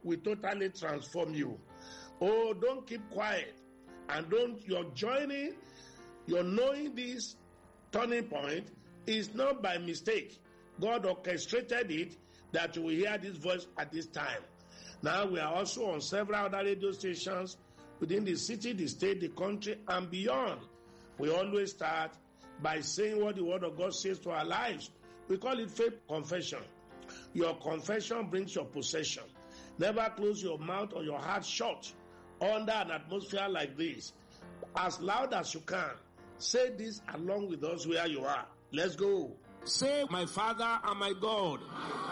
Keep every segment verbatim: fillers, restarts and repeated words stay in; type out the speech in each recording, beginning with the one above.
will totally transform you. Oh, don't keep quiet. And don't, your joining, your knowing this turning point is not by mistake. God orchestrated it that you will hear this voice at this time. Now we are also on several other radio stations within the city, the state, the country, and beyond. We always start by saying what the word of God says to our lives. We call it faith confession. Your confession brings your possession. Never close your mouth or your heart shut under an atmosphere like this. As loud as you can, say this along with us where you are. Let's go. Say, my Father and my God,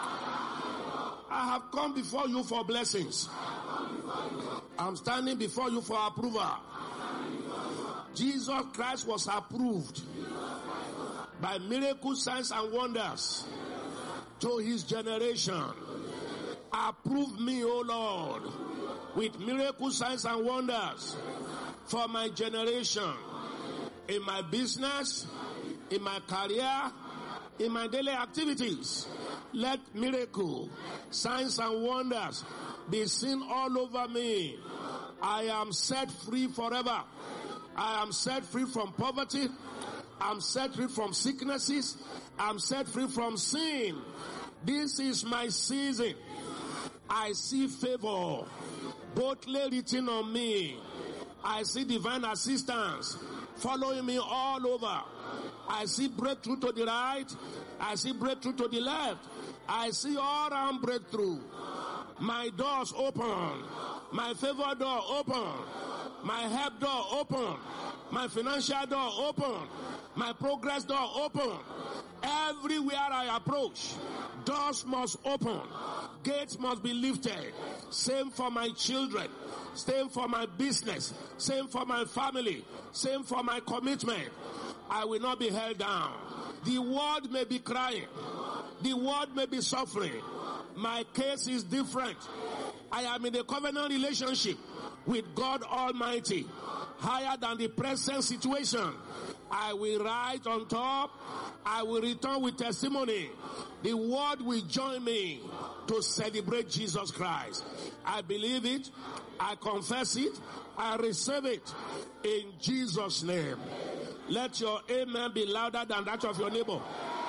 I have come before you for blessings. I'm standing before you for approval. Jesus Christ was approved by miracles, signs, and wonders to his generation. Approve me, O Lord, with miracles, signs, and wonders for my generation, in my business, in my career, in my daily activities. Let miracle, signs, and wonders be seen all over me. I am set free forever. I am set free from poverty. I'm set free from sicknesses. I'm set free from sin. This is my season. I see favor boldly written on me. I see divine assistance following me all over. I see breakthrough to the right. I see breakthrough to the left. I see all around breakthrough. My doors open. My favor door open. My help door open. My financial door open. My progress door open. Everywhere I approach, doors must open. Gates must be lifted. Same for my children. Same for my business. Same for my family. Same for my commitment. I will not be held down. The world may be crying. The world may be suffering. My case is different. I am in a covenant relationship with God Almighty, higher than the present situation. I will rise on top. I will return with testimony. The world will join me to celebrate Jesus Christ. I believe it. I confess it. I receive it in Jesus' name. Let your amen be louder than that of your neighbor.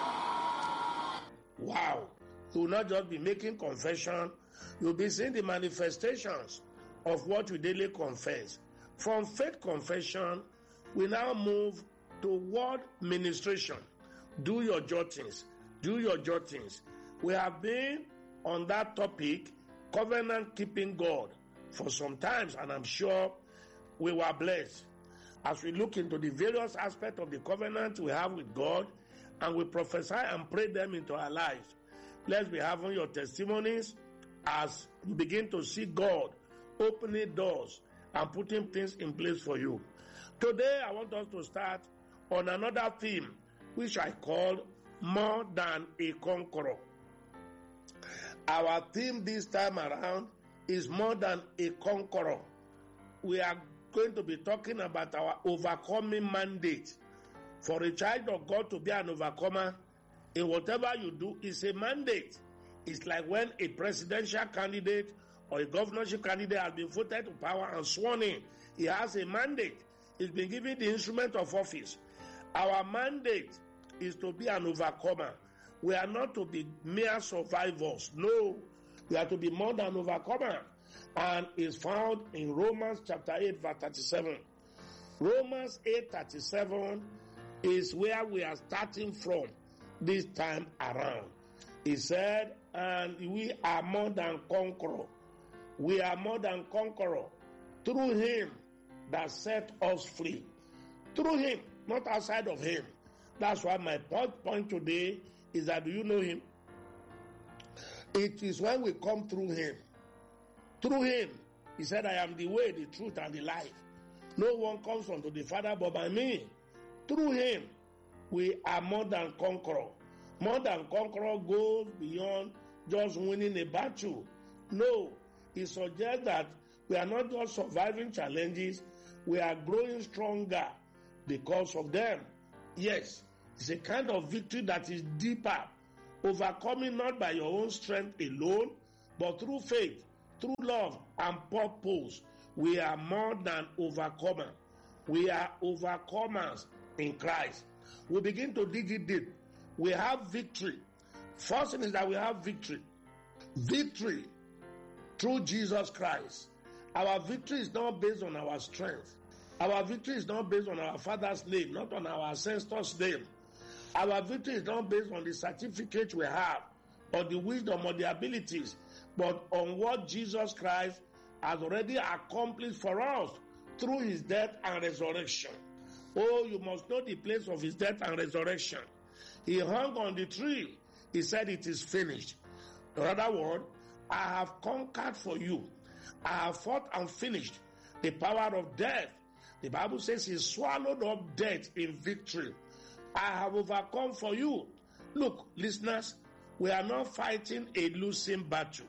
Wow. You will not just be making confession. You'll be seeing the manifestations of what you daily confess. From faith confession, we now move to word ministration. Do your jottings. Do your jottings. We have been on that topic, covenant keeping God, for some times, and I'm sure we were blessed as we look into the various aspects of the covenant we have with God, and we prophesy and pray them into our lives. Let's be having your testimonies as you begin to see God opening doors and putting things in place for you. Today, I want us to start on another theme, which I call More Than a Conqueror. Our theme this time around is More Than a Conqueror. We are going to be talking about our overcoming mandate. For a child of God to be an overcomer in whatever you do is a mandate. It's like when a presidential candidate or a governorship candidate has been voted to power and sworn in. He has a mandate. He's been given the instrument of office. Our mandate is to be an overcomer. We are not to be mere survivors. No, we are to be more than overcomer. And is found in Romans chapter eight, verse thirty-seven. Romans eight, thirty-seven is where we are starting from this time around. He said, and we are more than conqueror. We are more than conqueror through him that set us free. Through him, not outside of him. That's why my point today is that, do you know him? It is when we come through him. Through him, he said, I am the way, the truth, and the life. No one comes unto the Father but by me. Through him, we are more than conqueror. More than conqueror goes beyond just winning a battle. No, it suggests that we are not just surviving challenges, we are growing stronger because of them. Yes, it's a kind of victory that is deeper, overcoming not by your own strength alone, but through faith through love and purpose, we are more than overcomers. We are overcomers in Christ. We begin to dig it deep. We have victory. First thing is that we have victory. Victory through Jesus Christ. Our victory is not based on our strength. Our victory is not based on our father's name, not on our ancestors' name. Our victory is not based on the certificate we have, or the wisdom or the abilities, but on what Jesus Christ has already accomplished for us through his death and resurrection. Oh, you must know the place of his death and resurrection. He hung on the tree. He said, it is finished. In other words, I have conquered for you. I have fought and finished the power of death. The Bible says he swallowed up death in victory. I have overcome for you. Look, listeners, we are not fighting a losing battle.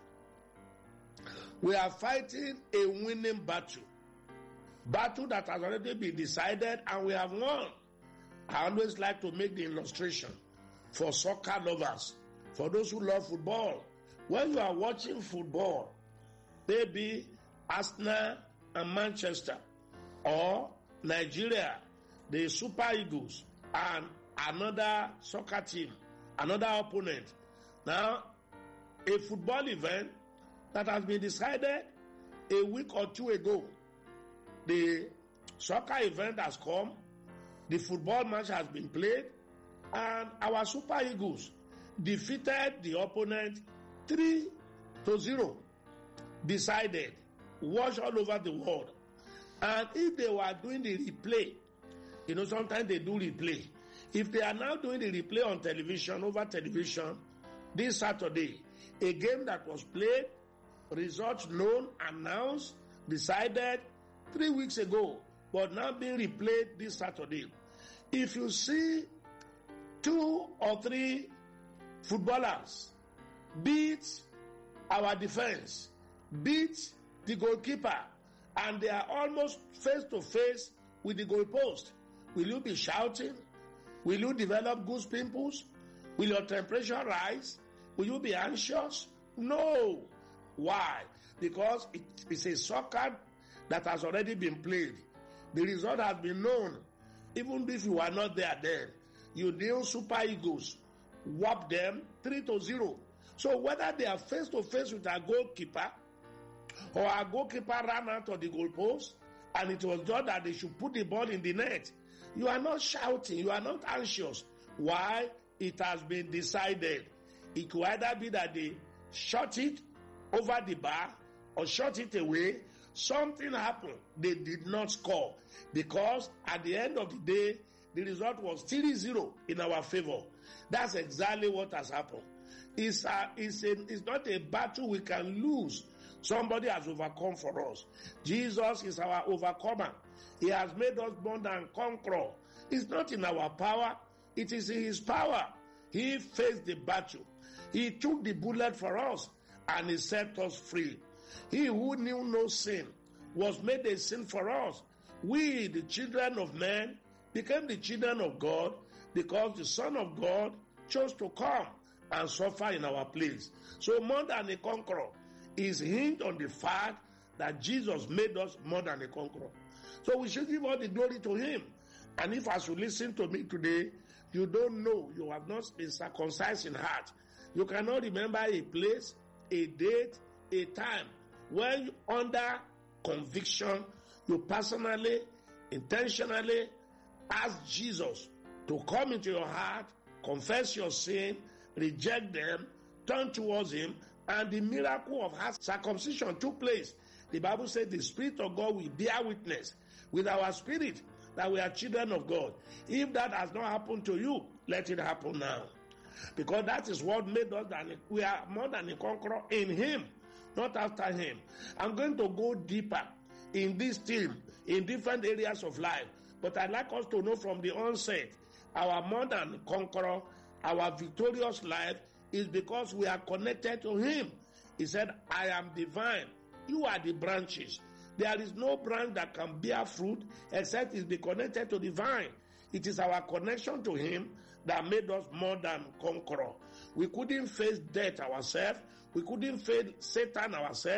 We are fighting a winning battle. Battle that has already been decided and we have won. I always like to make the illustration for soccer lovers, for those who love football. When you are watching football, maybe Arsenal and Manchester, or Nigeria, the Super Eagles, and another soccer team, another opponent. Now, a football event that has been decided a week or two ago. The soccer event has come, the football match has been played, and our Super Eagles defeated the opponent three to zero. Decided, watched all over the world. And if they were doing the replay, you know, sometimes they do replay. If they are now doing the replay on television, over television, this Saturday, a game that was played, results known, announced, decided three weeks ago, but now being replayed this Saturday. If you see two or three footballers beat our defense, beat the goalkeeper, and they are almost face to face with the goalpost, will you be shouting? Will you develop goose pimples? Will your temperature rise? Will you be anxious? No. Why? Because it is a soccer that has already been played. The result has been known. Even if you are not there then, you knew Super Eagles whopped them three to zero. So whether they are face to face with a goalkeeper, or a goalkeeper ran out of the goalpost, and it was done that they should put the ball in the net, you are not shouting, you are not anxious. Why? It has been decided. It could either be that they shot it over the bar or shot it away. Something happened. They did not score, because at the end of the day, the result was three zero in our favor. That's exactly what has happened. It's, a, it's, a, it's not a battle we can lose. Somebody has overcome for us. Jesus is our overcomer. He has made us more than conqueror. It's not in our power. It is in his power. He faced the battle. He took the bullet for us and he set us free. He who knew no sin was made a sin for us. We, the children of men, became the children of God because the Son of God chose to come and suffer in our place. So more than a conqueror is hinged on the fact that Jesus made us more than a conqueror. So we should give all the glory to him. And if as you listen to me today, you don't know, you have not been circumcised in heart, you cannot remember a place, a date, a time when you, under conviction, you personally, intentionally ask Jesus to come into your heart, confess your sin, reject them, turn towards him, and the miracle of heart circumcision took place. The Bible said the Spirit of God will bear witness with our spirit that we are children of God. If that has not happened to you, let it happen now. Because that is what made us, that we are more than a conqueror in him, not after him. I'm going to go deeper in this theme, in different areas of life. But I'd like us to know from the onset, our more than conqueror, our victorious life is because we are connected to him. He said, I am the vine, you are the branches. There is no branch that can bear fruit except it be connected to the vine. It is our connection to him that made us more than conqueror. We couldn't face death ourselves. We couldn't face Satan ourselves.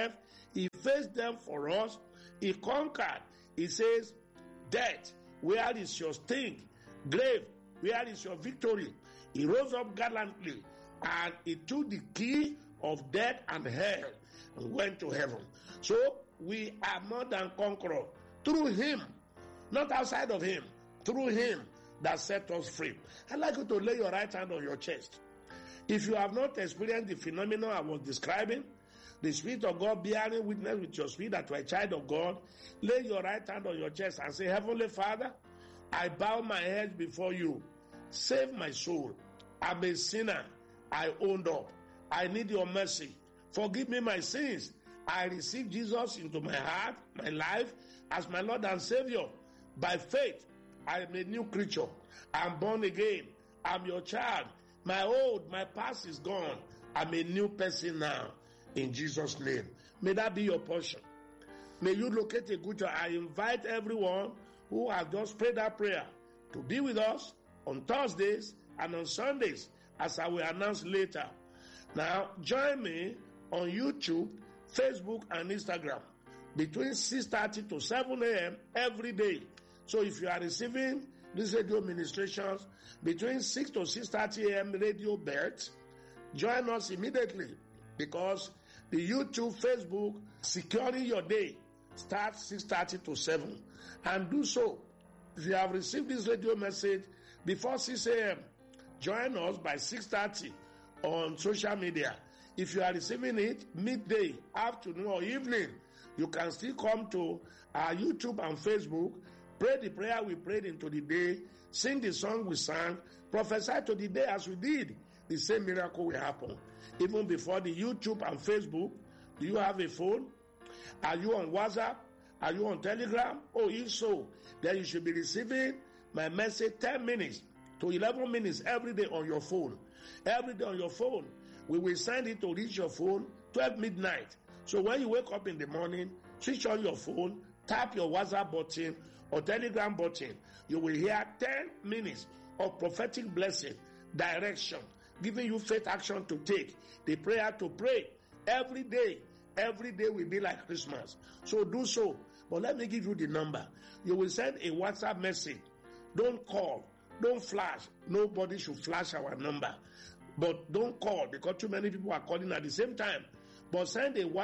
He faced them for us. He conquered. He says, death, where is your sting? Grave, where is your victory? He rose up gallantly, and he took the key of death and hell and went to heaven. So we are more than conquerors through him, not outside of him, through him that set us free. I'd like you to lay your right hand on your chest. If you have not experienced the phenomenon I was describing, the Spirit of God bearing witness with your spirit that you are a child of God, lay your right hand on your chest and say, Heavenly Father, I bow my head before you. Save my soul. I'm a sinner. I owned up. I need your mercy. Forgive me my sins. I receive Jesus into my heart, my life, as my Lord and Savior. By faith, I am a new creature. I'm born again. I'm your child. My old, my past is gone. I'm a new person now. In Jesus' name. May that be your portion. May you locate a good church. I invite everyone who has just prayed that prayer to be with us on Thursdays and on Sundays, as I will announce later. Now, join me on YouTube, Facebook, and Instagram between six thirty to seven a.m. every day. So if you are receiving these radio ministrations between six to six thirty a.m. radio births, join us immediately, because the YouTube, Facebook, securing your day starts six thirty to seven. And do so. If you have received this radio message before six a.m., join us by six thirty on social media. If you are receiving it midday, afternoon, or evening, you can still come to our YouTube and Facebook, pray the prayer we prayed into the day, sing the song we sang, prophesy to the day as we did. The same miracle will happen. Even before the YouTube and Facebook, do you have a phone? Are you on WhatsApp? Are you on Telegram? Oh, if so, then you should be receiving my message ten minutes to eleven minutes every day on your phone. Every day on your phone. We will send it to reach your phone twelve midnight. So when you wake up in the morning, switch on your phone, tap your WhatsApp button or Telegram button. You will hear ten minutes of prophetic blessing, direction, giving you faith action to take, the prayer to pray every day. Every day will be like Christmas. So do so. But let me give you the number. You will send a WhatsApp message. Don't call. Don't flash. Nobody should flash our number. But don't call, because too many people are calling at the same time. But send a WhatsApp